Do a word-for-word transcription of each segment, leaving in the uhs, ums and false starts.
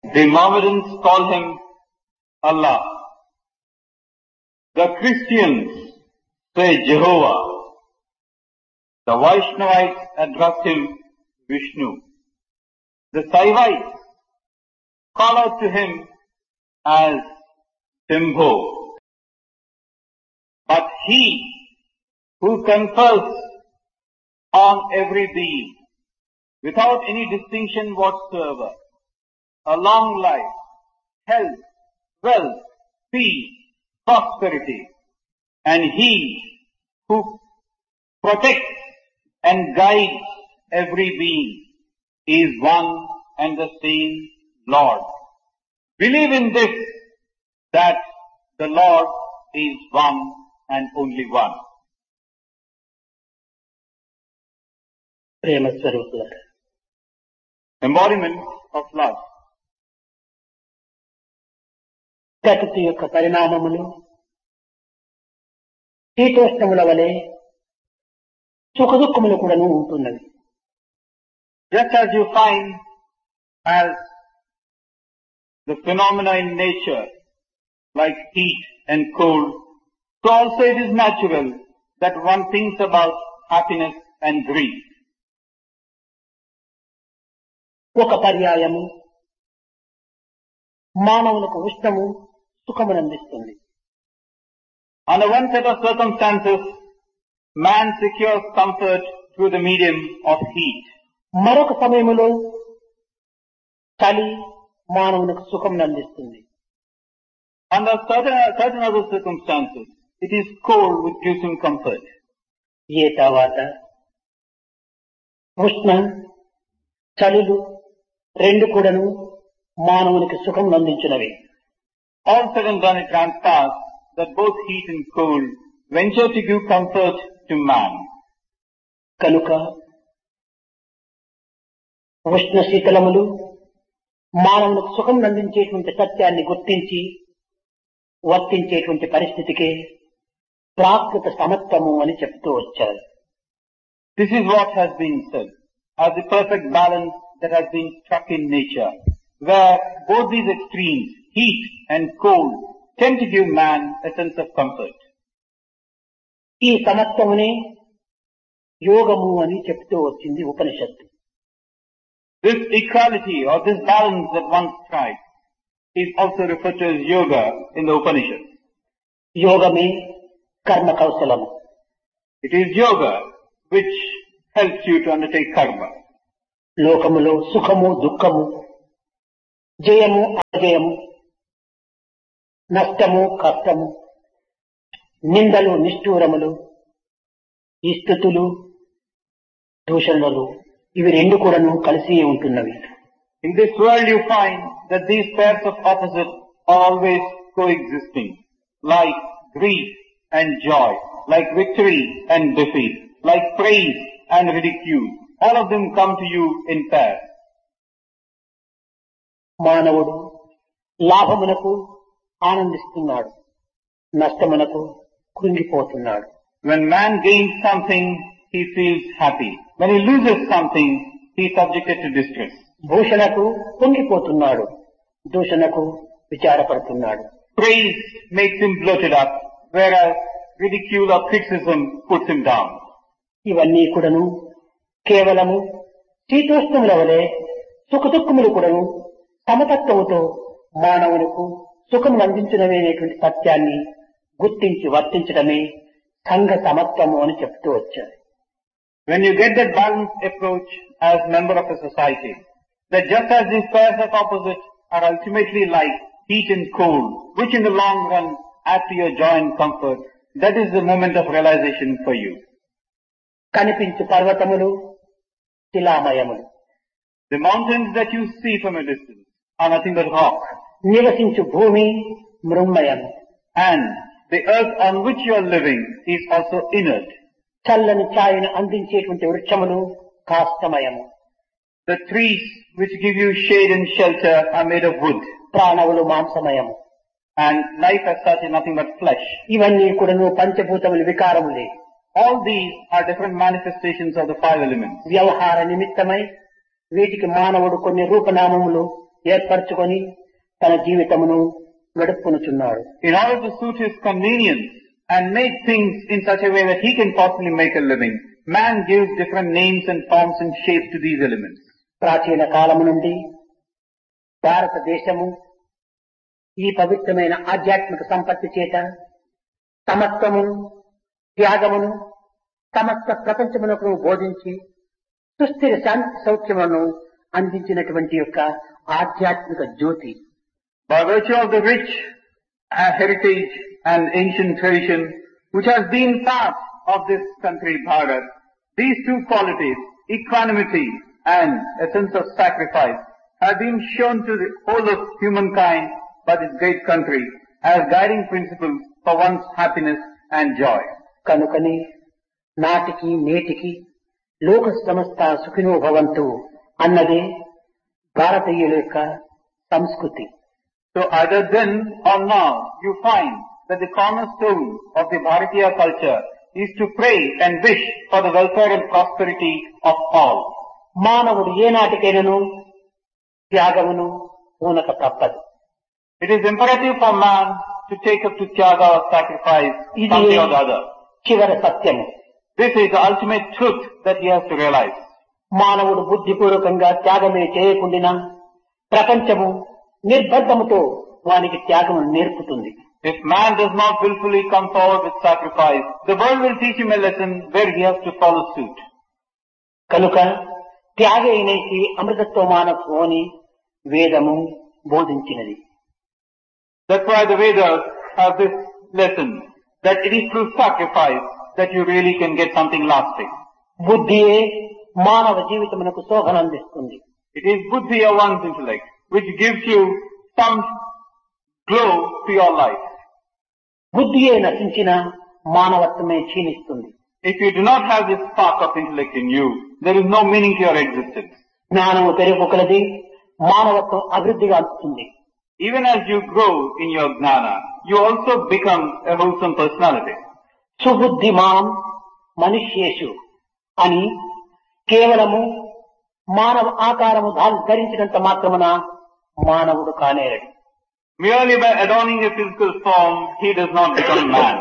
The Mohammedans call him Allah. The Christians say Jehovah. The Vaishnavites address him Vishnu. The Saivites call out to him as Shambho. But he who confers on every being without any distinction whatsoever a long life, health, wealth, peace, prosperity, and he who protects and guides every being is one and the same Lord. Believe in this, that the Lord is one and only one. ప్రేమ స్వరూపులారా, Embodiment of love. ప్రకృతి యొక్క పరిణామములు శీతోష్ణముల వలె సుఖదుఖములు కూడాను ఉంటున్నవి. Just as you find as the phenomena in nature, like heat and cold, so also it is natural that one thinks about happiness and grief. ఒక పర్యాయము మానవులకు ఉష్ణము సుఖమునందిస్తుంది. Under one set of circumstances, man secures comfort through the medium of heat. మరొక సమయములో చలి మానవునికి సుఖమునందిస్తుంది. Under certain, certain other circumstances, it is cold which gives him comfort. ఏ తర్వాత ఉష్ణ చలులు రెండు కూడాను మానవునికి సుఖం అందించినవి. All said and done, it transpires that both heat and cold venture to give comfort to man. కనుక ఉష్ణ శీతలములు మానవునికి సుఖం అందించేటువంటి సత్యాన్ని గుర్తించి వర్తించేటువంటి పరిస్థితికే ప్రాకృత సమత్వము అని చెప్తూ వచ్చారు. This is what has been said as the perfect balance that has been struck in nature, where both these extremes, heat and cold, tend to give man a sense of comfort. ఈ సమత్వమునే యోగము అని చెప్తూ వచ్చింది ఉపనిషత్తు. This equality or this balance that one strikes is also referred to as yoga in the Upanishads. యోగమే కర్మ కౌశలము. It is yoga which helps you to undertake karma. లోకములో సుఖము దుఃఖము, జయము అజయము, నష్టము కష్టము, నిందలు నిష్ఠూరములు, ఈ స్థుతులు దూషణలు, ఇవి రెండు కూడాను కలిసి ఉంటున్నవి. In this world you find that these pairs of opposites are always coexisting, like grief and joy, like victory and defeat, like praise and ridicule. All of them come to you in pairs. మానవుడు లాభమునకు ఆనందిస్తున్నాడు, నష్టమునకు కృంగిపోతున్నాడు. When man gains something, he feels happy. When he loses something, he is subjected to distress. భూషణకు పొంగిపోతున్నాడు, దూషణకు విచారపడుతున్నాడు. Praise makes him bloated up, whereas ridicule or criticism puts him down. ఇవన్నీ కూడాను కేవలము శీతోష్ణముల వలె సుఖదుఖములు కూడాను సమతత్వముతో మానవులకు సుఖం అందించడమేనేటువంటి సత్యాన్ని గుర్తించి వర్తించడమే సంఘ సమత్వము అని చెప్తూ వచ్చారు. When you get that balanced approach as member of a society, that just as these pairs of opposites are ultimately like heat and cold, which in the long run add to your joy and comfort, that is the moment of realization for you. కనిపించు పర్వతములు శిలామయములు. The mountains that you see from a distance are nothing but rock. నివసించు భూమి మృన్మయం. And the earth on which you are living is also inert. చల్లని ఛాయను అందించేటువంటి వృక్షములు కాష్టమయము. The trees which give you shade and shelter are made of wood. ప్రాణములు మాంసమయము. And life as such is nothing but flesh. ఇవన్నీ కూడాను పంచభూతములు వికారములే. All these are different manifestations of the five elements. వ్యవహార నిమిత్తమై వీటికి మానవుడు కొన్ని రూపనామములు ఏర్పరచుకొని తన జీవితమును గడుపుకొనుచున్నాడు. In order to suit his convenience and make things in such a way that he can possibly make a living, man gives different names and forms and shapes to these elements. ప్రాచీన కాలము నుండి భారతదేశము ఈ పవిత్రమైన ఆధ్యాత్మిక సంపత్తి చేత సమత్వమును త్యాగమును సమస్త ప్రపంచమునకు బోధించి సుస్థిర శాంతి సౌఖ్యములను అందించినటువంటి యొక్క ఆధ్యాత్మిక జ్యోతి. By virtue of the rich uh, heritage and ancient tradition which has been part of this country, Bharat, these two qualities, equanimity and a sense of sacrifice, have been shown to the whole of humankind by this great country as guiding principles for one's happiness and joy. కనుకని నాటికి నేటికి లోక సమస్త సుఖినో భవంతు అన్నదే భారతీయుల యొక్క సంస్కృతి. So either then or now you find that the cornerstone of the Bharatiya culture is to pray and wish for the welfare and prosperity of all. మానవుడు ఏనాటికైనను త్యాగమును పూనక తప్పదు. It is imperative for man to take up to tyaga or sacrifice something or the other. చివరి సత్యము. This is the ultimate truth that he has to realize. మానవుడు బుద్ధిపూర్వకంగా త్యాగమే చేయకుండినా ప్రపంచము నిర్బద్ధముతో వానికి త్యాగము నేర్పుతుంది. If man does not willfully come forward with sacrifice, the world will teach him a lesson where he has to follow suit. కనుక త్యాగైనైతి అమృతత్వమానసు అని వేదము బోధించినది. That's why the Vedas have this lesson that it is through sacrifice that you really can get something lasting. బుద్ధియే మానవ జీవితమునకు శోభనందిస్తుంది. It is buddhi or one's intellect which gives you some glow to your life. బుద్ధియే నశించిన మానవత్వమే క్షీణిస్తుంది. If you do not have this spark of intellect in you, there is no meaning to your existence. జ్ఞానము పెరుగుకొలది మానవత్వం అభివృద్ధిగా అందుతుంది. Even as you grow in your gnana, you also become a wholesome personality. సుబుద్ధిమాం మనుష్యేషు అని కేవలము మానవ ఆకారము ధరించినంత మాత్రమున మానవుడు కానేరడు. Merely by adorning a physical form, he does not become man.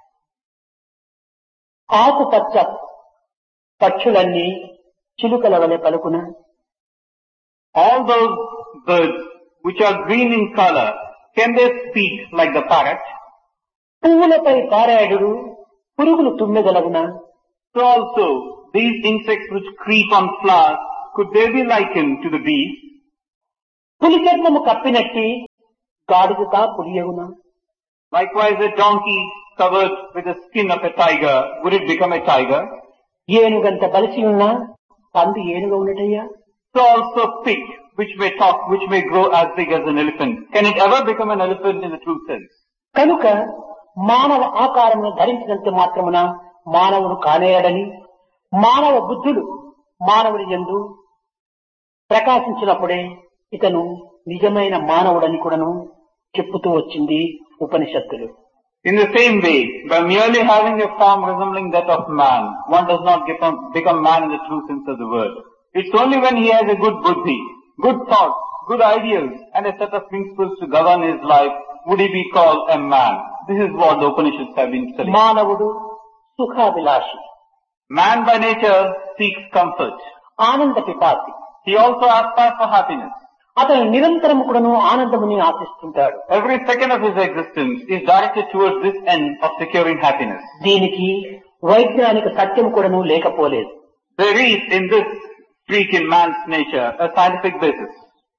ఆకుపచ్చ పక్షులన్నీ చిలుకల వలె పలుకున. All those birds which are green in color, can they speak like the parrot? పువ్వులపై పారాయుడు పురుగులు తుమ్మెదలగున. So also, these insects which creep on flowers, could they be likened to the bees? పులి చర్మము కప్పినట్టి గాడిదగా పులియగున. Likewise, a donkey covered with the skin of a tiger, would it become a tiger? ఏనుగంత బలిసి ఉన్నా పంది ఏనుగ ఉన్నటయ్యా. So also pig, which may talk, which may grow as big as an elephant, can it ever become an elephant in the true sense? కనుక మానవ ఆకారమును ధరించినంత మాత్రమున మానవుడు కానేయడని, మానవ బుద్ధులు మానవుడి యందు ప్రకాశించినప్పుడే ఇతను నిజమైన మానవుడని కూడాను చెప్పుతూ వచ్చింది ఉపనిషత్తులు. In the same way, by merely having a form resembling that of man, one does not become, become man in the true sense of the word. It's only when he has a good buddhi, good thoughts, good ideals, and a set of principles to govern his life, would he be called a man. This is what the Upanishads have been telling. మానవుడు సుఖాభిలాషి. Man by nature seeks comfort. ఆనంద పిపాసి. He also aspires for happiness. అతను నిరంతరము కూడాను ఆనందముని ఆశిస్తుంటాడు. Every second of his existence is directed towards this end of securing happiness. దీనికి వైజ్ఞానిక సత్యం కూడాను లేకపోలేదు. There is in this streak in man's nature a scientific basis.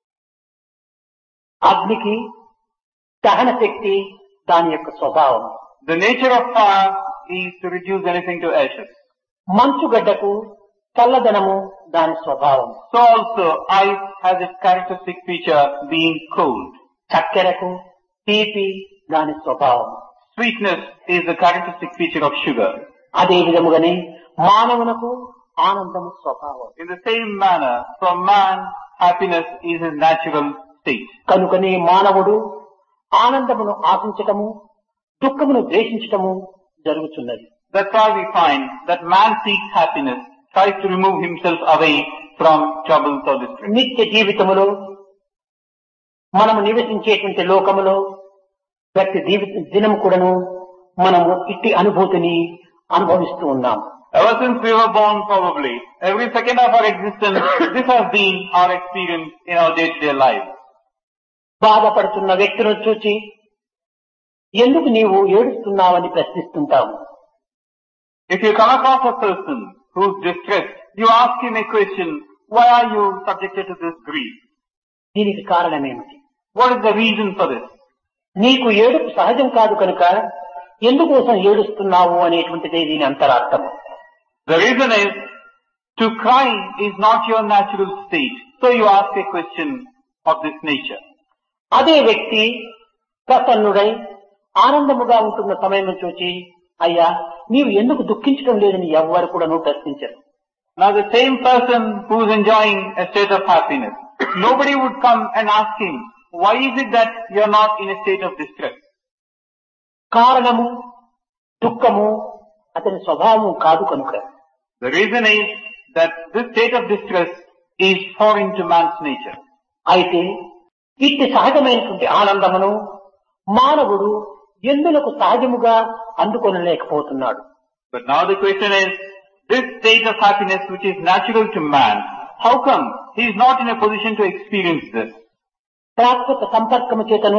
అగ్నికి దహన శక్తి దాని యొక్క స్వభావం. The nature of fire is to reduce anything to ashes. మంచుగడ్డకు చల్లదనము దాని స్వభావం. So also ice has its characteristic feature being cold. చక్కెరకు తీపి దాని స్వభావం. Sweetness is the characteristic feature of sugar. అదే విధముగానే మానవునకు ఆనందము స్వభావం. In the same manner, for man, happiness is his natural state. కనుకనే మానవుడు ఆనందమును ఆశించటము, దుఃఖమును ద్వేషించటము జరుగుతున్నది. That's why we find that man seeks happiness, tries to remove himself away from troubles or distress. నిత్య జీవితములో మనము నివసించేటువంటి లోకములో ప్రతి దినం కూడాను మనము ఇట్టి అనుభూతిని అనుభవిస్తూ ఉన్నాం. Ever since we were born, probably, every second of our existence, this has been our experience in our day-to-day life. బాధపడుతున్న వ్యక్తులను చూచి ఎందుకు నీవు ఏడుస్తున్నావని ప్రశ్నిస్తుంటాము. If you come across a person who's distressed, you ask him a question, why are you subjected to this grief? దీనికి కారణమేమిటి? What is the reason for this? నీకు ఏడుపు సహజం కాదు కనుక ఎందుకోసం ఏడుస్తున్నావు అనేటువంటిదే దీని అంతరార్థం. The reason is, to cry is not your natural state. So you ask a question of this nature. అదే వ్యక్తి ప్రసన్నుడై ఆనందముగా ఉంటున్న సమయం చూచి అయ్యా నీవు ఎందుకు దుఃఖించడం లేదని ఎవ్వరు కూడా నువ్వు ప్రశ్నించరు. Now the same person who is enjoying a state of happiness, nobody would come and ask him, why is it that you are not in a state of distress? కారణము దుఃఖము అతని స్వభావము కాదు కనుక. The reason is that this state of distress is foreign to man's nature. అయితే ఇట్టి సహజమైనటువంటి ఆనందమును మానవుడు ఎందులకు సహజముగా అందుకొనలేకపోతున్నాడు. But now the question is, this state of happiness which is natural to man, how come he is not in a position to experience this? ప్రాకృత సంపర్కము చేతను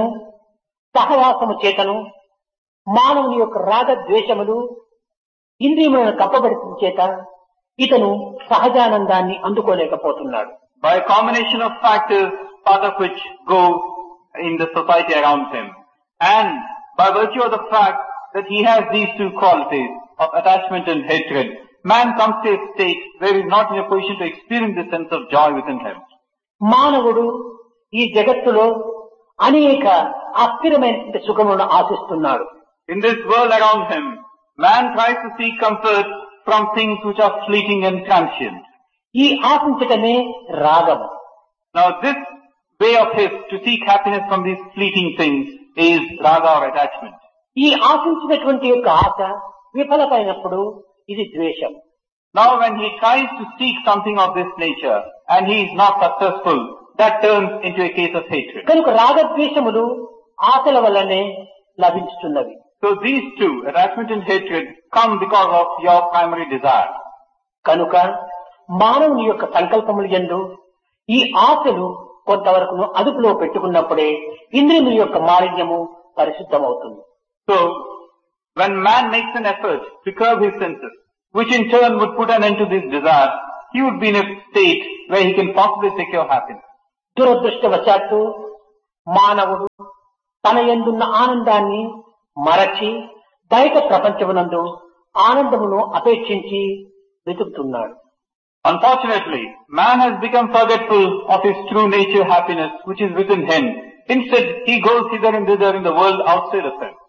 సహవాసము చేతను మానవుని యొక్క రాగ ద్వేషములు ఇంద్రియములను కప్పబడిన చేత ఇతను సహజానందాన్ని అందుకోలేకపోతున్నాడు. By a combination of factors, part of which go in the society around him, and by virtue of the fact that he has these two qualities of attachment and hatred, man comes to a state where he is not in a position to experience the sense of joy within him. మానవుడు ఈ జగత్తులో అనేక అస్థిరమైన సుఖములను ఆశిస్తున్నాడు. In this world around him, man tries to seek comfort from things which are fleeting and transient. ఈ ఆశించటమే రాగము. Now this way of his to seek happiness from these fleeting things is raga or attachment. ఈ ఆశించినటువంటి యొక్క ఆశ విఫలమైనప్పుడు ఇది ద్వేషం. Now when he tries to seek something of this nature and he is not successful, that turns into a case of hatred. కనుక రాగద్వేషములు ఆశల వల్లనే లభించుతున్నవి. So these two, attachment and hatred, come because of your primary desire. కనుక మానవుని యొక్క సంకల్పములు యందు ఈ ఆశలు కొంతవరకు అదుపులో పెట్టుకున్నప్పుడే ఇంద్రియముల యొక్క మాలిన్యము పరిశుద్ధమవుతుంది. So when man makes an effort to curb his senses, which in turn would put an end to this desire, he would be in a state where he can possibly secure happiness. దురదృష్టవశాత్తు మానవుడు తన యందున్న ఆనందాన్ని మరచి బయట ప్రపంచమునందు ఆనందమును అపేక్షించి వెతుకుతున్నాడు. Unfortunately, man has become forgetful of his true nature happiness which is within him. Instead, he goes hither and thither in the world outside of him.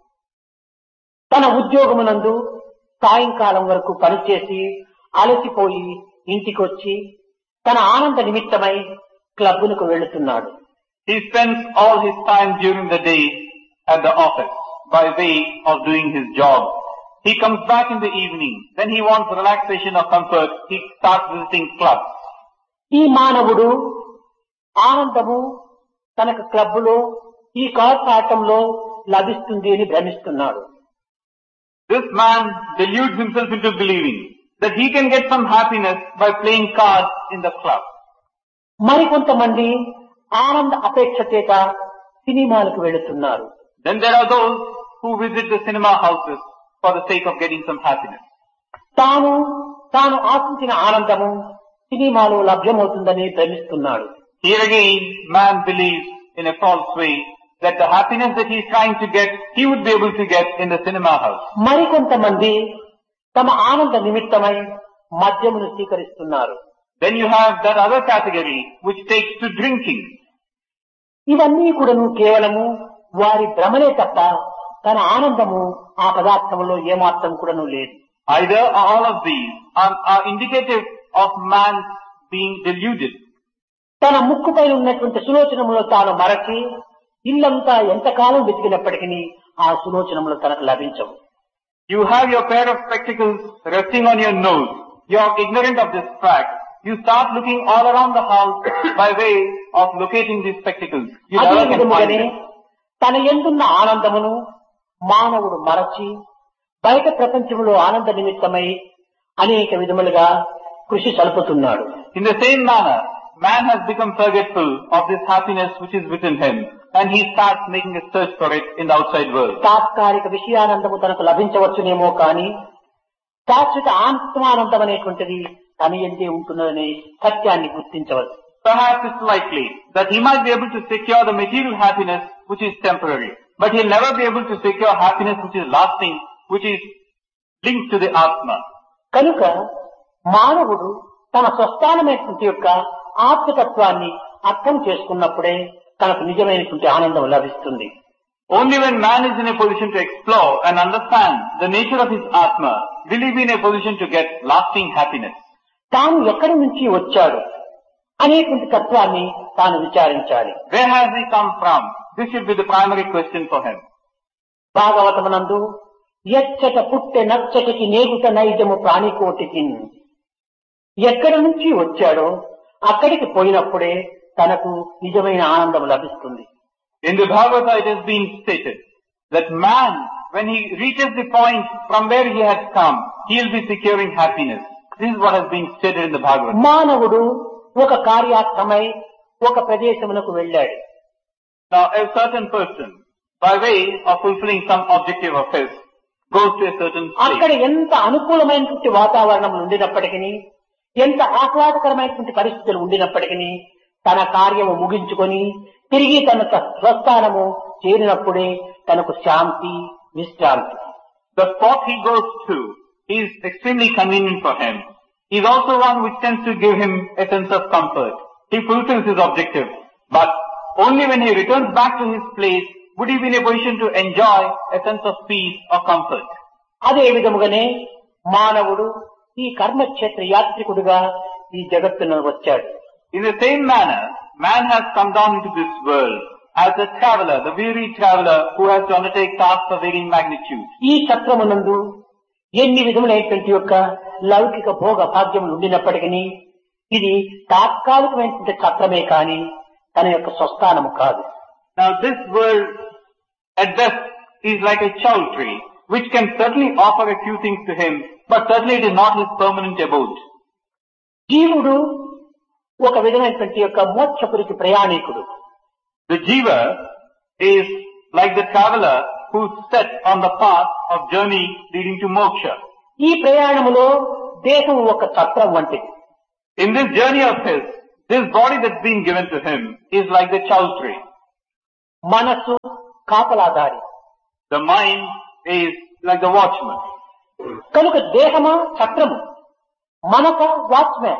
తన ఉద్యోగమునందు సాయంకాలం వరకు పనిచేసి అలసిపోయి ఇంటికొచ్చి తన ఆనంద నిమిత్తమై క్లబ్బులకు వెళుతున్నాడు. He spends all his time during the day at the office by way of doing his job. He comes back in the evening. Then he wants relaxation or comfort. He starts visiting clubs. ఈ మానవుడు ఆనందము తనకు క్లబ్బులో ఈ cards ఆటంలో లభిస్తుంది అని భ్రమిస్తున్నాడు. This man deludes himself into believing that he can get some happiness by playing cards in the club. మరికొంతమంది ఆనంద అపేక్ష చేత సినిమాలకు వెళుతున్నారు. Then there are those who visit the cinema houses for the sake of getting some happiness. తాను తాను ఆశించిన ఆనందము సినిమాలో లభ్యమవుతుందని భ్రమిస్తున్నాడు. Here again, man believes in a false way that the happiness that he is trying to get, he would be able to get in the cinema house. మరికొంతమంది తమ ఆనంద నిమిత్తమై మద్యమును స్వీకరిస్తున్నారు. Then you have that other category which takes to drinking. ఇవన్నీ కూడాను కేవలము వారి భ్రమలే తప్ప తన ఆనందము ఆ పదార్థంలో ఏమాత్రం కూడాను లేదు. Either or all of these are, are indicative of man being deluded. తన ముక్కు పైన ఉన్నటువంటి సులోచనములో తాను మరచి ఇల్లంతా ఎంతకాలం వెతికినప్పటికీ ఆ సులోచనములు తనకు లభించవు. You have your pair of spectacles resting on your nose. You are ignorant of this fact. You start looking all around the house by way of locating these spectacles. You అదే never can find విధముగానే them. తన యందున్న ఆనందమును మానవుడు మరచి బయట ప్రపంచంలో ఆనంద నిమిత్తమై అనేక విధములుగా కృషి సల్పుతున్నాడు. In the same manner, man has become forgetful of this happiness which is within him, and he starts making a search for it in the outside world. తాత్కాలిక విషయానందము తనకు లభించవచ్చునేమో కానీ శాశ్వత ఆత్మానందం అనేటువంటిది తన యందే ఉంటున్నదనే సత్యాన్ని గుర్తించవచ్చు. Perhaps it's likely that he might be able to secure the material happiness which is temporary, but he'll never be able to secure happiness which is lasting, which is linked to the Atma. కనుక మానవుడు తన స్వస్థానమైనటువంటి యొక్క ఆత్మతత్వాన్ని అర్థం చేసుకున్నప్పుడే తనకు నిజమైనటువంటి ఆనందం లభిస్తుంది. Only when man is in a position to explore and understand the nature of his Atma will he be in a position to get lasting happiness. తాను ఎక్కడి నుంచి వచ్చాడు అనేటువంటి తత్వాన్ని తాను విచారించాలి. Where has he come from? This should be the primary question for him. భాగవతమునందు ఎచ్చట పుట్టె నచ్చటికి నేగుట నైజము ప్రాణికోటికి, ఎక్కడి నుంచి వచ్చాడో అక్కడికి పోయినప్పుడే తనకు నిజమైన ఆనందం లభిస్తుంది. In the Bhagavata it has been stated that man, when he reaches the point from where he has come, he will be securing happiness. This is what has been stated in the Bhagavata. మానవుడు ఒక కార్యార్థమై ఒక ప్రదేశమునకు వెళ్ళాడు. Now a certain person, by way of fulfilling some objective of his, goes to a certain అక్కడ place. ఎంత అనుకూలమైనటువంటి వాతావరణం ఉండినప్పటికీ, ఎంత ఆహ్లాదకరమైనటువంటి పరిస్థితులు ఉండినప్పటికీ తన కార్యము ముగించుకొని తిరిగి తన స్వస్థానము చేరినప్పుడే తనకు శాంతి, విశ్రాంతి. The spot he goes to is extremely convenient for him. He is also one which tends to give him a sense of comfort. He fulfills his objective. But only when he returns back to his place would he be in a position to enjoy a sense of peace or comfort. అదే విధముగానే మానవుడు ఈ కర్మక్షేత్ర యాత్రికుడుగా ఈ జగత్తును వచ్చాడు. In the same manner, man has come down into this world as a traveler, the weary traveler who has to undertake tasks of varying magnitude. ఈ చక్రమునందు ఎన్ని విధములైనటువంటి యొక్క లౌకిక భోగ భాగ్యములు ఉండినప్పటికీ ఇది తాత్కాలికమైనటువంటి చక్రమే కాని తన యొక్క స్వస్థానము కాదు. Now this world at best is like a chow tree which can certainly offer a few things to him, but certainly it is not his permanent abode. జీవుడు ఒక విధమైనటువంటి యొక్క మోక్షపురికి ప్రయాణికుడు. The jiva is like the traveler who is set on the path of journey leading to moksha. ఈ ప్రయాణములో దేహం ఒక చక్రం వంటిది. In this journey of his, this body that's been given to him is like the chow tree. మనస్సు కాపలాదారి. The mind is like the watchman. కనుక దేహమా చక్రము, మనక watchman,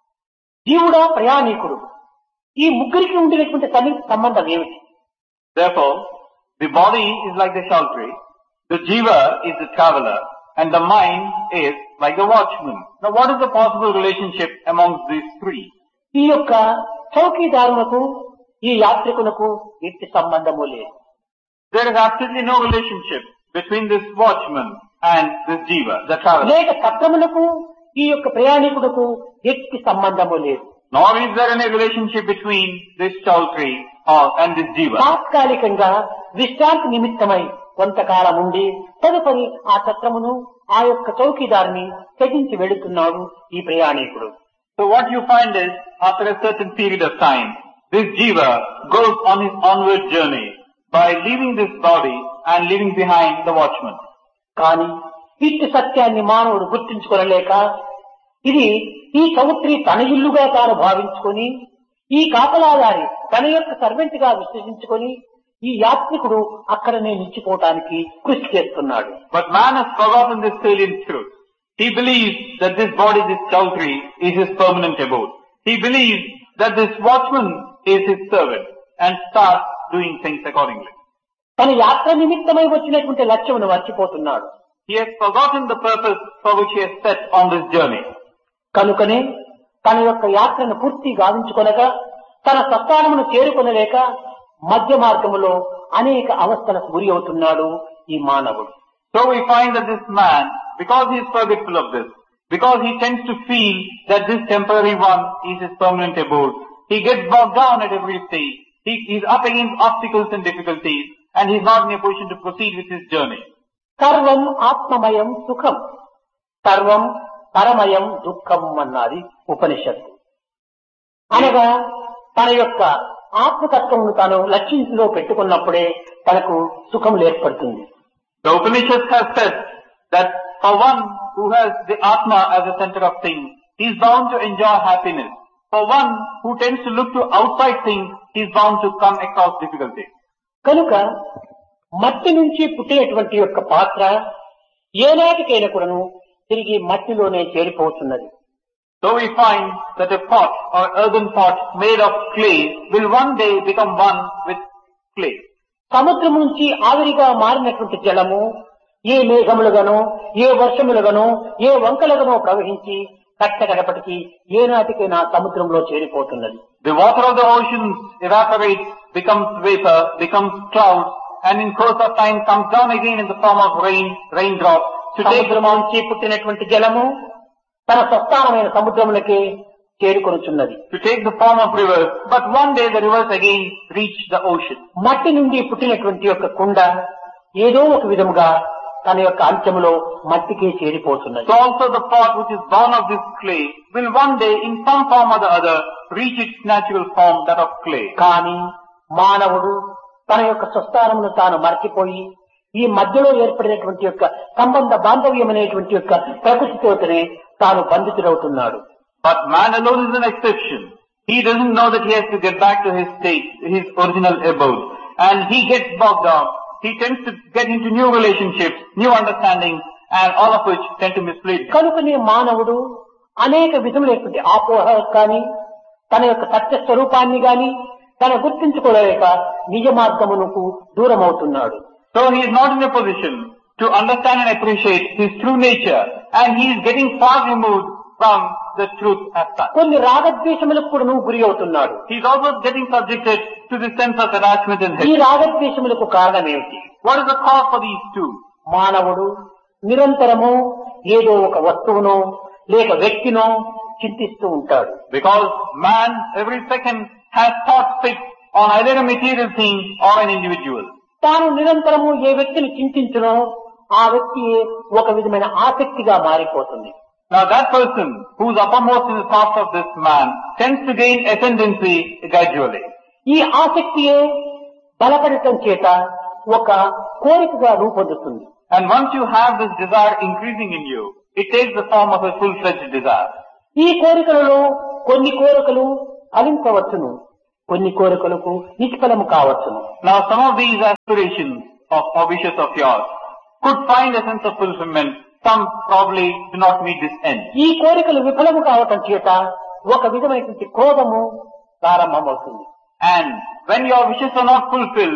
జీవుడా ప్రయాణికుడు. ఈ ముగ్గురికి ఉండినటువంటి సన్నిహిత సంబంధం ఏమిటి? Therefore, the body is like the chow tree, the jiva is the traveler, and the mind is like the watchman. Now what is the possible relationship amongst these three? ఈ యొక్క చౌకీదారునకు ఈ యాత్రికునకు ఎట్టి సంబంధము లేదు. There is absolutely no relationship between this watchman and this jiva, the traveler. లేక చక్రమునకు ఈ యొక్క ప్రయాణికుడుకు ఎట్టి సంబంధము లేదు. Nor is there any relationship between this chow tree or and this jiva. తాత్కాలికంగా విశ్రాంతి నిమిత్తమై కొంతకాలం ఉండి తదుపరి ఆ చక్రమును ఆ యొక్క చౌకీదారిని త్యజించి వెళుతున్నాడు ఈ ప్రయాణికుడు. So what you find is, after a certain period of time, this jiva goes on his onward journey by leaving this body and leaving behind the watchman. కానీ ఇట్టి సత్యాన్ని మానవుడు గుర్తించుకొనలేక ఇది ఈ చౌత్రి తన ఇల్లుగా తాను భావించుకొని ఈ కాపలాదారి తన యొక్క సర్వెంట్ గా విశ్వసించుకొని ఈ యాత్రికుడు అక్కడనే నిలిచిపోవటానికి కృషి చేస్తున్నాడు. But man has forgotten this salient truth. He believes that this body, this chow tree, is his permanent abode. He believes that this watchman is his servant and starts doing things accordingly. తన యాత్ర నిమిత్తమై వచ్చినటువంటి లక్ష్యమును మర్చిపోతున్నాడు. He has forgotten the purpose for which he has set on this journey. కనుకనే తన యొక్క యాత్రను పూర్తి గావించుకొనగా తన స్వస్థానమును చేరుకొనలేక మధ్య మార్గములో అనేక అవస్థలకు గురి అవుతున్నాడు ఈ మానవుడు. So we find that this man, because he is forgetful of this, Because he tends to feel that this temporary one is his permanent abode. He gets bogged down at every stage. He is up against obstacles and difficulties, and he is not in a position to proceed with his journey. సర్వం ఆత్మమయం సుఖం, సర్వం పరమయం దుఃఖం అన్నది ఉపనిషత్తు. అనగా తన యొక్క ఆత్మతత్వమును తాను లక్ష్యంలో పెట్టుకున్నప్పుడే తనకు సుఖం ఏర్పడుతుంది. The Upanishads have said that for one who has the Atma as the center of things, he is bound to enjoy happiness. For one who tends to look to outside things, he is bound to come across difficulties. కనుక మట్టి నుంచి పుట్టినటువంటి యొక్క పాత్ర ఏనాటికైనా కూడాను తిరిగి మట్టిలోనే చేరిపోతున్నది. So we find that a pot or earthen pot made of clay will one day become one with clay. సముద్రం నుంచి ఆవిరిగా మారినటువంటి జలము ఏ మేఘములుగానో ఏ వర్షములుగానో ఏ వంకలుగానో ప్రవహించి కట్ట గడపటికి ఏనాటికైనా సముద్రంలో చేరిపోతున్నది. The water of the oceans evaporates, becomes vapor, becomes clouds, and in course of time comes down again in the form of rain, raindrops. సముద్రం నుంచి పుట్టినటువంటి జలము తన స్వస్థానమైన సముద్రములకే చేరుకొనుచున్నది. To take the form of rivers, but one day the rivers again reach the ocean. మట్టి నుండి పుట్టినటువంటి యొక్క కుండ ఏదో ఒక విధముగా తన యొక్క అంత్యములో మట్టికే చేరిపోతున్నది. So also the pot which is born of this clay will one day in some form or the other reach its natural form, that of clay. కానీ మానవుడు తన యొక్క స్వస్థానమును తాను మర్చిపోయి ఈ మధ్యలో ఏర్పడినటువంటి యొక్క సంబంధ బాంధవ్యం అనేటువంటి యొక్క ప్రకృతితోనే తాను బంధితుడవుతున్నాడు. But man alone is an exception. He doesn't know that he has to get back to his state, his original abode. And he gets bogged down. He tends to get into new relationships, new understandings, and all of which tend to mislead him. కనుకనే మానవుడు అనేక విధములైనటువంటి ఆపోహ కానీ తన యొక్క సత్య స్వరూపాన్ని గాని తన గుర్తించుకోలేక నిజ మార్గమునకు దూరం అవుతున్నాడు. So he is not in a position to understand and appreciate his true nature, and he is getting far removed from the truth as such. కొన్ని రాగద్వేషములకు కూడా నువ్వు గురి అవుతున్నాడు. He is also getting subjected to the sense of attachment and ఈ hatred. రాగద్వేషములకు కారణం ఏమిటి? What is the cause for these two? మానవుడు నిరంతరము ఏదో ఒక వస్తువునో లేక వ్యక్తినో చింతిస్తూ ఉంటాడు. Because man every second has thoughts fixed on either a material thing or an individual. తాను నిరంతరము ఏ వ్యక్తిని చింతించునో ఆ వ్యక్తి ఒక విధమైన ఆసక్తిగా మారిపోతుంది. Now that person who is uppermost in the thoughts of this man tends to gain ascendancy gradually. ఈ ఆసక్తియే బలపడటం చేత ఒక కోరికగా రూపొందుతుంది. And once you have this desire increasing in you, it takes the form of a full-fledged desire. ఈ కోరికలలో కొన్ని కోరికలు ఫలించవచ్చును, కొన్ని కోరికలకు నిష్ఫలము కావచ్చును. Now some of these aspirations of or wishes of yours could find a sense of fulfillment. Some probably do not meet this end. ఈ కోరికలు విఫలము కావటం చేత ఒక విధమైనటువంటి క్రోధము ప్రారంభమవుతుంది. And when your wishes are not fulfilled,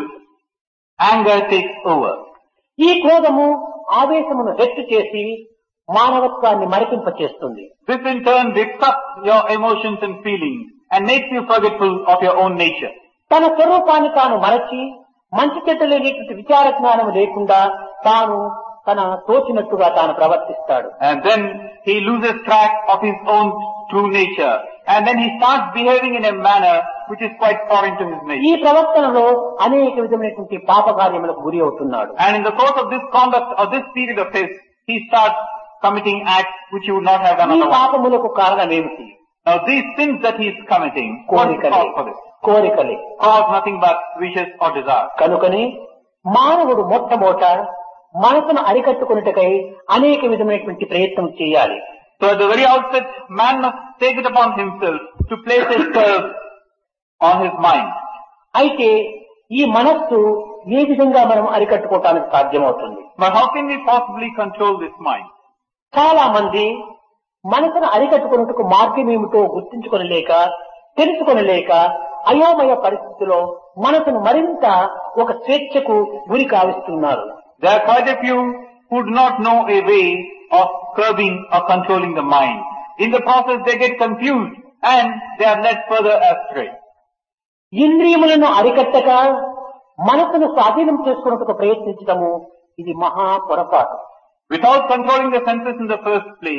anger takes over. ఈ క్రోధము ఆవేశమును హెచ్చు చేసి మానవత్వాన్ని మరిపింపచేస్తుంది. This in turn lifts up your emotions and feelings and makes you forgetful of your own nature. తన స్వరూపాన్ని తాను మరచి మంచి చెడ్డలేనటువంటి విచార జ్ఞానం లేకుండా తాను తన తోచినట్టుగా తాను ప్రవర్తిస్తాడు. And then he loses track of his own true nature. And then he starts behaving in a manner which is quite foreign to his ఈ nature. ప్రవర్తనలో అనేక విధమైనటువంటి పాపకార్యములకు గురి అవుతున్నాడు. And in the course of this conduct or this period of his, he starts committing acts which he would not have done ఈ otherwise. పాపములకు కారణం ఏమిటి? Now these sins that he is committing, what is the కోరికలే cause for this? కోరికలే Cause nothing but wishes or desires. కనుకని మానవుడు మొట్టమొదట మనసును అరికట్టుకున్నట్టుకై అనేక విధమైనటువంటి ప్రయత్నం చేయాలి. So at the very outset, man must take it upon himself to place a curb on his mind. అయితే ఈ మనస్సు ఏ విధంగా మనం అరికట్టుకోవటానికి సాధ్యమవుతుంది? But how can we possibly control this mind? చాలా మంది మనసును అరికట్టుకున్నట్టుకు మార్గం ఏమిటో గుర్తించుకొనలేక తెలుసుకొనలేక అయోమయ పరిస్థితిలో మనసును మరింత ఒక స్వేచ్ఛకు గురి కావిస్తున్నారు. There are quite a few who do not know a way of curbing or controlling the mind. In the process they get confused and they are led further astray. ఇంద్రియములను అరికట్టక మనసును స్వాధీనం చేసుకున్నట్టుకు ప్రయత్నించడము ఇది మహా పొరపాటు. Without controlling the senses in the first place,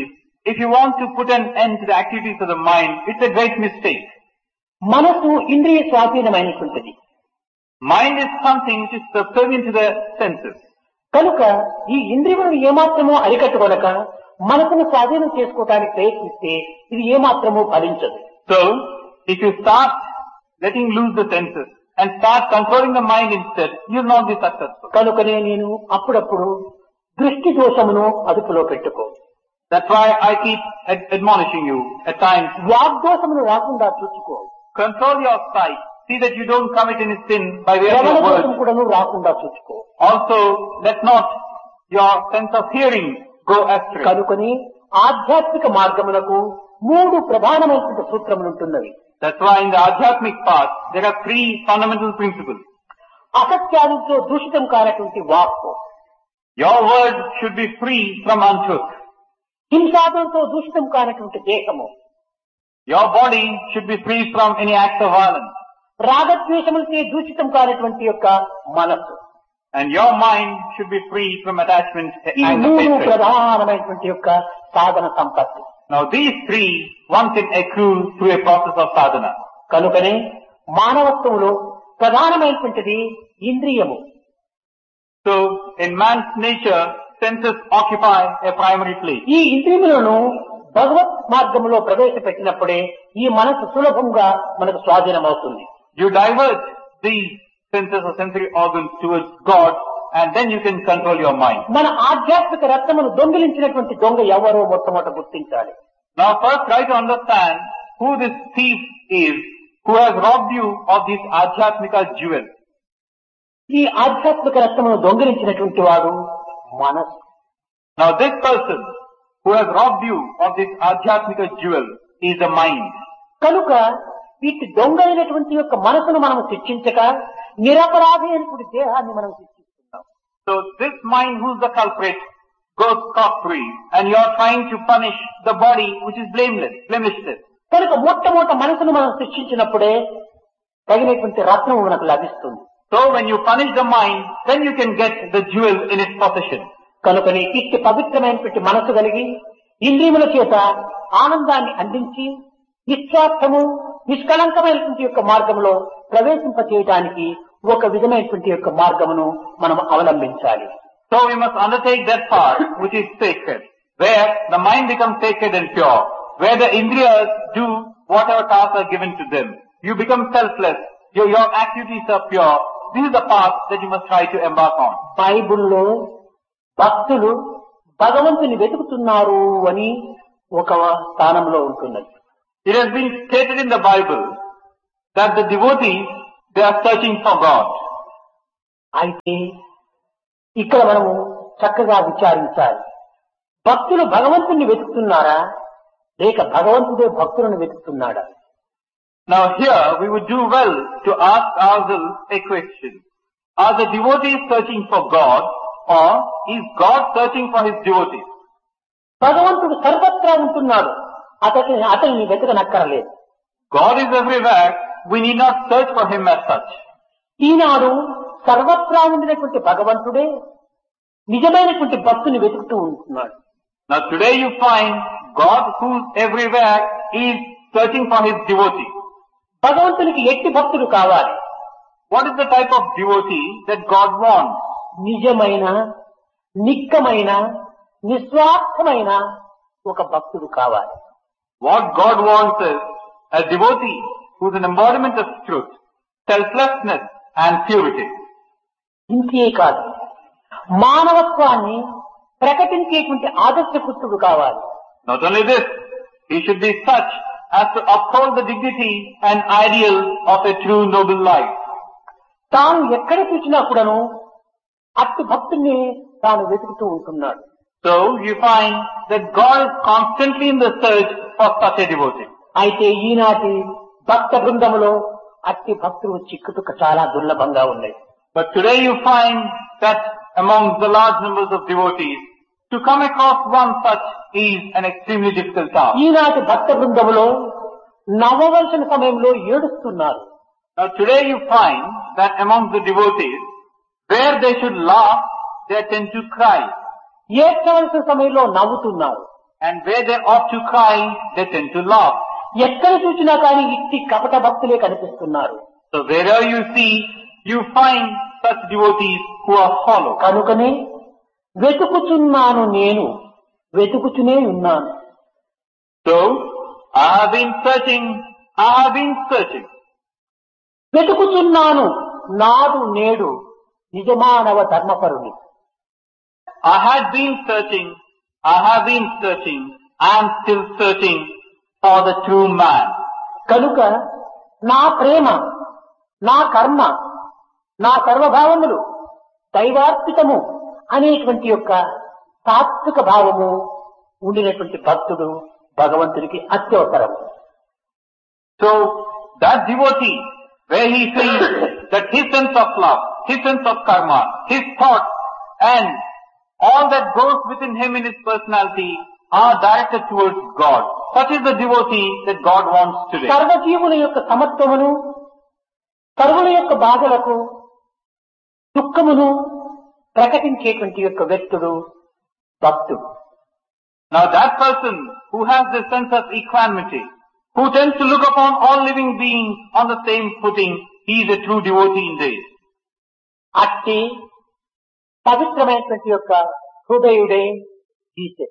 If you want to put an end to the activities of the mind, it's a great mistake. మనసు ఇంద్రియ స్వాధీనమైనటువంటిది. Mind is something which is subservient to the senses. కనుక ఈ ఇంద్రియములను ఏమాత్రమూ అరికట్టుకొనక మనసును స్వాధీనం చేసుకోవడానికి ప్రయత్నిస్తే ఇది ఏమాత్రమూ ఫలించదు. So, if you start letting loose the senses and start controlling the mind instead, you will not be successful. కనుకనే నేను అప్పుడప్పుడు దృష్టి దోషమును అదుపులో పెట్టుకో. That's why I keep ad- admonishing you at times. వాగ్దోషమును రాకుండా చూసుకో. Control your sight. See that you don't commit any sin by way of శ్రవణ your దోషం words. కూడాను రాకుండా చూసుకో. Also, let not your sense of hearing go astray. కనుకొని ఆధ్యాత్మిక మార్గములకు మూడు ప్రధానమైనటువంటి సూత్రములు ఉంటున్నవి. That's why in the Adhyatmic path, there are three fundamental principles. అసత్యాలతో దూషితం కానటువంటి వాక్కు, Your word should be free from untruth. హింసాదంతో దూషితం కానటువంటి దేహము, Your body should be free from any acts of violence. రాగద్వేషములతో దూషితం కానటువంటి యొక్క మనస్సు. And your mind should be free from attachment ఈ and మూడు hatred. ప్రధానమైనటువంటి యొక్క సాధన సంపత్తి. Now these three, one can accrue through a process of sadhana. కనుకనే మానవత్వంలో ప్రధానమైనటువంటిది ఇంద్రియము. So in man's nature, senses occupy a primary place. ఈ ఇంద్రియములను భగవత్ మార్గంలో ప్రవేశపెట్టినప్పుడే ఈ మనసు సులభంగా మనకు స్వాధీనం అవుతుంది. You divert these senses or sensory organs towards God, and then you can control your mind. మన ఆధ్యాత్మిక రత్నమును దొంగిలించినటువంటి దొంగ ఎవరో మొట్టమొదట గుర్తించాలి. Now first try to understand who this thief is who has robbed you of this Adhyatmika jewel. ఈ ఆధ్యాత్మిక రత్నమును దొంగిలించినటువంటి వాడు మనస్సు. Now this person who has robbed you of this Adhyatmika jewel is the mind. కనుక ఇటు దొంగ అయినటువంటి యొక్క మనసును మనం శిక్షించక నిరపరాధి అయినటువంటి దేహాన్ని మనం శిక్షిస్తున్నాం. So this mind who's the culprit goes scot-free, and you are trying to punish the body which is blameless, blemishless. కనుక మొట్టమొదట మనసును మనం శిక్షించినప్పుడే తగినటువంటి రత్నము మనకు లభిస్తుంది. So when you punish the mind, then you can get the jewel in its possession. కనుకని ఇట్టి పవిత్రమైనటువంటి మనసు కలిగి ఇంద్రియముల చేత ఆనందాన్ని అందించి నిస్వార్థము నిష్కళంకమైనటువంటి యొక్క మార్గంలో ప్రవేశింపచేయడానికి ఒక విధమైనటువంటి యొక్క మార్గమును మనం అవలంబించాలి. So we must undertake that part which is sacred, where the mind becomes sacred and pure, where the indriyas do whatever tasks are given to them. You become selfless, your, your activities are pure. This is the path that you must try to embark on. బైబిల్లో భక్తులు భగవంతుని వెతుకుతున్నారు అని ఒక స్థానంలో ఉంటున్నది. It has been stated in the Bible that the devotees, they are searching for God. అయితే ఇక్కడ మనము చక్కగా విచారించాలి. భక్తులు భగవంతుని వెతుకుతున్నారా లేక భగవంతుడే భక్తులను వెతుకుతున్నాడా? Now here we would do well to ask ourselves a question. Are the devotees searching for God, or is God searching for his devotees? భగవంతుడు సర్వత్రా ఉంటున్నాడు, అతని అతన్ని వెతకనక్కరలేదు. God is everywhere, we need not search for him as such. ఈనాడు సర్వత్రా ఉండినటువంటి భగవంతుడే నిజమైనటువంటి భక్తుని వెతుకుతూ ఉంటున్నాడు. Now today you find God who is everywhere is searching for his devotee. భగవంతునికి ఎట్టి భక్తుడు కావాలి? What is the type of devotee that God wants? నిజమైన నిక్కమైన నిస్వార్థమైన ఒక భక్తుడు కావాలి. What God wants is a devotee who is an embodiment of truth, selflessness and purity. ఇంతే కాదు, మానవత్వాన్ని ప్రకటించేటువంటి ఆదర్శపుత్రుడు కావాలి. Not only this, he should be such as to uphold the dignity and ideal of a true noble life. తాను ఎక్కడ చూసినా కూడాను అట్టి భక్తుని తాను వెతుకుతూ ఉంటున్నాడు. So you find that God is constantly in the search for such a devotee. అయితే ఈనాటి భక్త బృందములో అట్టి భక్తులు చిక్కుతుక చాలా దుర్లభంగా ఉన్నాయి. But today you find that among the large numbers of devotees, to come across one such is an extremely difficult task. ఈనాటి భక్త బృందములో నవ్వవలసిన సమయంలో ఏడుస్తున్నారు. Now today you find that among the devotees, where they should laugh, they tend to cry. ఏడ్చవలసిన సమయంలో నవ్వుతున్నారు. And where they ought to cry, they tend to laugh. ఎక్కడ చూసినా కానీ ఇట్టి కపట భక్తులే కనిపిస్తున్నారు. So wherever you see, you find such devotees who are hollow. కనుకనే వెతుకుచున్నాను నేను, వెతుకుచునే ఉన్నాను. So, I have been searching, I have been searching. వెతుకుచున్నాను నాడు నేడు నిజమానవ ధర్మపరుని. I had been searching, I have been searching, I am still searching for the true man. కనుక నా ప్రేమ, నా కర్మ, నా సర్వభావములు దైవార్పితము అనేటువంటి యొక్క సాత్విక భావము ఉండినటువంటి భక్తుడు భగవంతుడికి అత్యవసరం. So, that devotee, where he feels that his sense of love, his sense of karma, his thoughts, and all that goes within him in his personality are directed towards God. Such is the devotee that God wants today. సర్వజీవుల యొక్క సమత్వమును, సర్వుల యొక్క బాధలకు దుఃఖమును ప్రకటించేటువంటి యొక్క వ్యక్తుడు భక్తుడు. Now that person who has this sense of equanimity, who tends to look upon all living beings on the same footing, he is a true devotee indeed. అట్టి పవిత్రమైనటువంటి యొక్క హృదయుడే Jesus.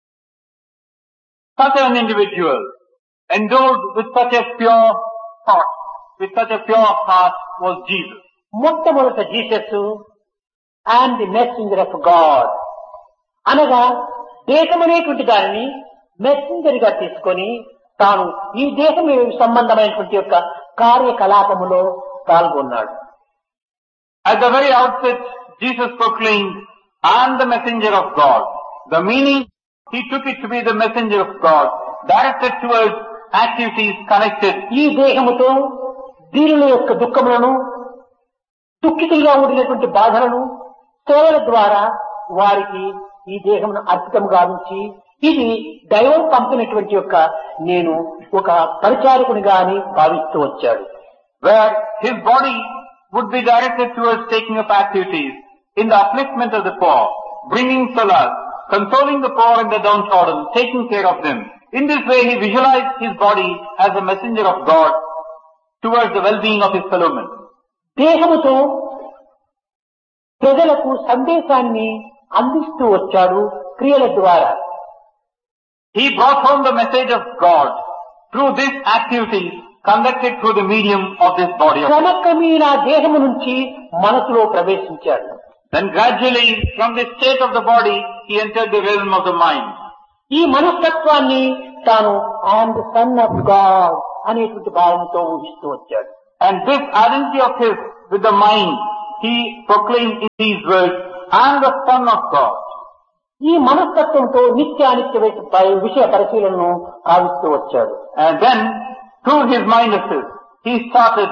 Such an individual, endowed with such a pure thought, with such a pure heart was Jesus. మొట్టమొదట Jesus and the messenger of God అనగా దేశం అనేటువంటి దానిని messenger గా తీసుకొని తాను ఈ దేశం సంబంధమైనటువంటి యొక్క కార్యకలాపములో పాల్గొన్నాడు. At the very outset, Jesus proclaimed, I am the messenger of God. The meaning, he took it to be the messenger of God, directed towards activities connected. ఈ దేహముతో దీనుల యొక్క దుఃఖములను, దుఃఖితులుగా ఉండినటువంటి బాధలను సేవల ద్వారా వారికి ఈ దేహమును అర్పితం గావించి ఇది దైవం పంపినటువంటి యొక్క నేను ఒక పరిచారకునిగా అని భావిస్తూ వచ్చాడు. Where his body would be directed towards taking up activities in the upliftment of the poor, bringing solace, consoling the poor and the downtrodden, taking care of them. In this way he visualized his body as a messenger of God towards the well-being of his fellow men. దేహముతో ప్రజలకు సందేశాన్ని అందిస్తూ వచ్చాడు క్రియల ద్వారా. He brought home the message of God through these activities conducted through the medium of this body. క్రమక్రమేణా దేహము నుంచి మనసులో ప్రవేశించాడు. Then gradually from the state of the body he entered the realm of the mind. ఈ మనస్తత్వాన్ని తాను I'm the son of God అనేటువంటి భావంతో ఊహిస్తూ వచ్చాడు. And this identity of his with the mind he proclaimed in these words, I am the son of God. ఈ మనస్తత్వంతో నిత్యానిత్య విషయ పరిశీలనను కావిస్తూ వచ్చాడు. And then through his minuses he started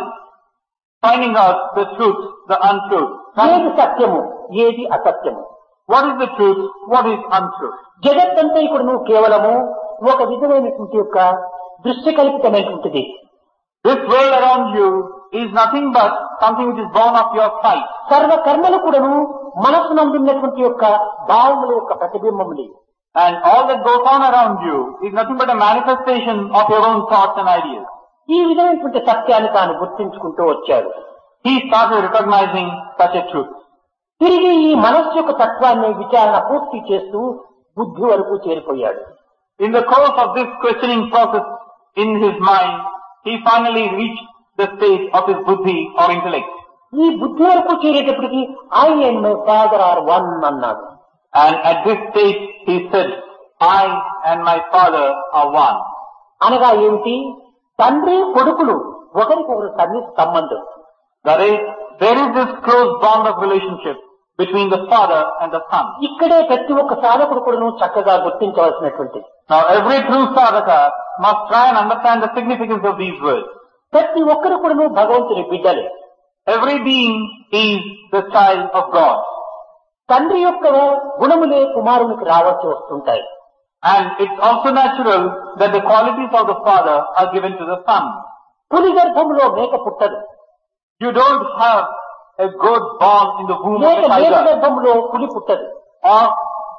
finding out the truth, the untruth. ఏది సత్యము, ఏది అసత్యము, what is the truth, what is untruth. జగత్తంతా ఇప్పుడు నువ్వు కేవలము ఒక విధమైనటువంటి యొక్క దృశ్యకల్పితమైనటువంటిది. This world around you is nothing but something which is born of your sight. సర్వ కర్మలు కూడాను మనస్సునందున్నటువంటి యొక్క భావముల యొక్క ప్రతిబింబములు. And all that goes on around you is nothing but a manifestation of your own thoughts and ideas. ఈ విధమైనటువంటి సత్యాన్ని తాను గుర్తించుకుంటూ వచ్చాడు. He started recognizing such a truth. తిరిగి ఈ మనస్సు యొక్క తత్వాన్ని విచారణ పూర్తి చేస్తూ బుద్ధి వరకు చేరిపోయాడు. In the course of this questioning process in his mind, he finally reached the state of his buddhi or intellect. ఈ బుద్ధి వరకు చేరేటప్పటికి I and my father are one అన్నాడు. And at this stage he said, I and my father are one. అనగా ఏమిటి? తండ్రి కొడుకులు ఒకరికొకరు సన్నిహిత సంబంధం. That is, there is this close bond of relationship between the father and the son. ఇక్కడే ప్రతి ఒక్క సాధకుడు కూడాను చక్కగా గుర్తించవలసినటువంటిది. Now every true sadhaka must try and understand the significance of these words. ప్రతి ఒక్కరు కూడాను భగవంతుని బిడ్డలే. Every being is the child of God. తండ్రి యొక్క గుణములే కుమారునికి రావచ్చు వస్తుంటాయి. And it's also natural that the qualities of the father are given to the son. పులి గర్భంలో మేక పుట్టదు. You don't have a goat born in the womb of మేక a మేక tiger. గర్భంలో పులి పుట్టదు. Or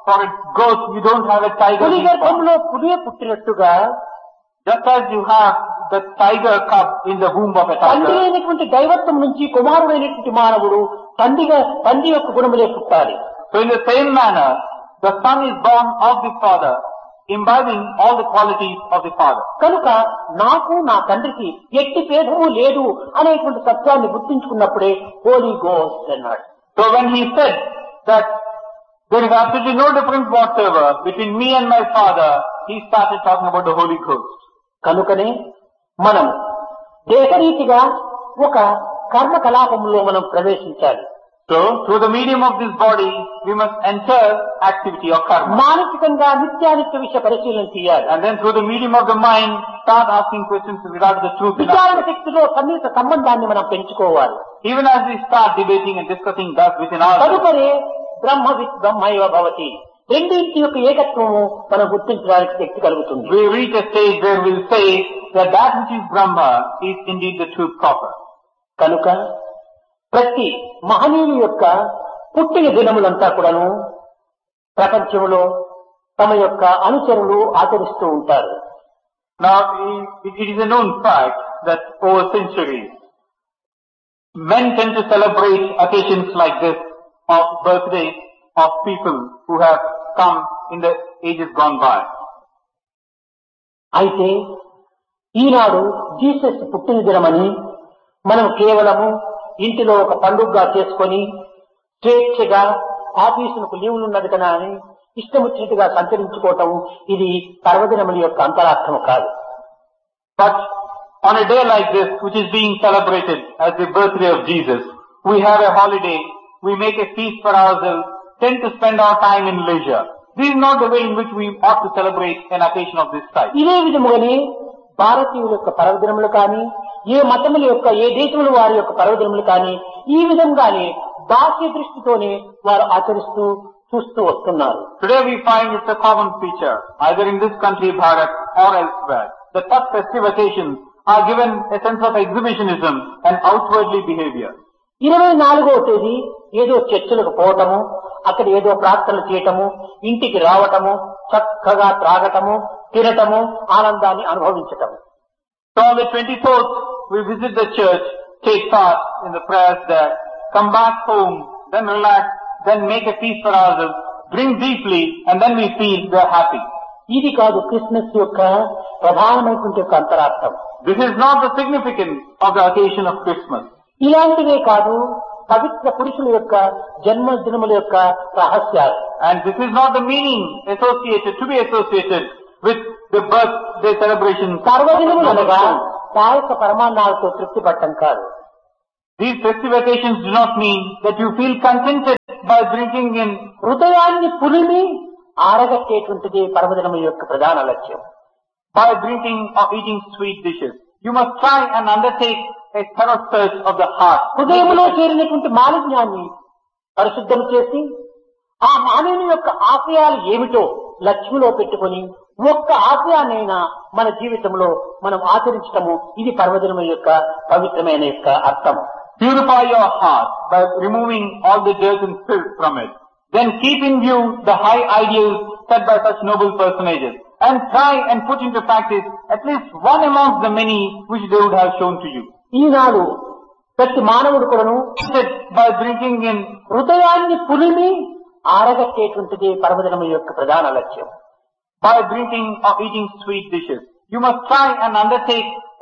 for its growth, you don't have a tiger పులి being born. గర్భంలో పులియే పుట్టినట్టుగా Just as you have the tiger cub in the womb of a తండ్రి tiger. అయినటువంటి దైవత్వం నుంచి కుమారుడైనటువంటి మానవుడు తండ్రిగా తండ్రి యొక్క గుణములే పుట్టాలి. So in the same manner, the son is born of the father, imbibing all the qualities of the father. కనుక నాకు నా తండ్రికి ఎట్టి భేదము లేదు అనేటువంటి సత్యాన్ని గుర్తించుకున్నప్పుడే హోలీ గోస్ట్ అన్నాడు. So when he said that there is absolutely no difference whatsoever between me and my father, he started talking about the Holy Ghost. కనుకనే మనం దేశరీతిగా ఒక కర్మ కలాపంలో మనం ప్రవేశించాలి. So through the medium of this body, we must enter activity or karma. మానసికంగా నిత్యానిత్య విషయ పరిశీలన చేయాలి. And then through the medium of the mind, start asking questions with regard to the truth. in విచారణ ourselves. శక్తిలో సన్నిహిత సంబంధాన్ని మనం పెంచుకోవాలి. Even as we start debating and discussing that within ourselves. తదుపరి బ్రహ్మ విత్ బ్రహ్మైవ భవతి, రెండింటి యొక్క ఏకత్వము మనం గుర్తించడానికి శక్తి కలుగుతుంది. We reach a stage where we'll say that that which is Brahma is indeed the truth proper. కనుక ప్రతి మహనీయుల యొక్క పుట్టిన దినములంతా కూడాను ప్రపంచంలో తమ యొక్క అనుచరులు ఆచరిస్తూ ఉంటారు. Now, it it is a known fact that over centuries, men tend to celebrate occasions like this of birthdays of people who have come in the ages gone by. అయితే ఈనాడు జీసస్ పుట్టిన దినమని మనం కేవలము ఇంటిలో ఒక పండుగగా చేసుకొని స్వేచ్ఛగా ఆఫీసులకు లీవులు ఉన్నది కదా అని ఇష్టముచ్చినట్టుగా సంచరించుకోవటం ఇది పర్వదినముల యొక్క అంతరార్థము కాదు. But on a day like this, which is being celebrated as the birthday of Jesus, we have a holiday, we make a feast for ourselves, tend to spend our time in leisure. This is not the way in which we ought to celebrate an occasion of this type. ఇదే విధముగానే భారతీయుల యొక్క పర్వదినములు కానీ, ఏ మతముల యొక్క ఏ దేశముల వారి యొక్క పర్వదినములు కానీ ఈ విధంగానే బాహ్య దృష్టితోనే వారు ఆచరిస్తూ చూస్తూ వస్తున్నారు. Today we find it's a common feature, either in this country, Bharat, or elsewhere, that such festive occasions are given a sense of exhibitionism and outwardly behavior. ఇరవై నాలుగవ తేదీ ఏదో చర్చలకు పోవటము, అక్కడ ఏదో ప్రార్థనలు చేయటము, ఇంటికి రావటము, చక్కగా త్రాగటము, తినటము, ఆనందాన్ని అనుభవించటము. So on the twenty-fourth, we visit the church, take part in the prayers there, come back home, then relax, then make a feast for ourselves, drink deeply, and then we feel we are happy. ఇది కాదు Christmas యొక్క ప్రధానమైనటువంటి యొక్క అంతరార్థం. This is not the significance of the occasion of Christmas. ఇలాంటివే కాదు పవిత్ర పురుషుల యొక్క జన్మదినముల యొక్క రహస్యాలు. And this is not the meaning associated, to be associated with the birthday celebrations. పర్వదినములు అనగా పాయస పరమాన్నాలతో తృప్తి పట్టం కాదు. These festive occasions do not mean that you feel contented by drinking in. హృదయాన్ని పులిమి ఆరగట్టేటువంటిది పర్వదినము యొక్క ప్రధాన లక్ష్యం. By drinking or eating sweet dishes. You must try and undertake a thorough search of the heart. హృదయంలో చేరినటువంటి మాలిన్యాన్ని పరిశుద్ధం చేసి ఆ మానవుని యొక్క ఆశయాలు ఏమిటో లక్ష్మిలో పెట్టుకొని ఒక్క ఆశయాన్నైనా మన జీవితంలో మనం ఆచరించటము ఇది పర్వదినం యొక్క పవిత్రమైన యొక్క అర్థం. Purify your heart by removing all the dirt and filth from it. Then keep in view the high ideals set by such noble personages and try and put into practice at least one amongst the many which they would have shown to you. ఈనాడు ప్రతి మానవుడు కూడాను By drinking in. హృదయాన్ని పులిమి ఆరగట్టేటువంటిది పర్వదినం యొక్క ప్రధాన లక్ష్యం. By drinking or eating sweet dishes. You must try and undertake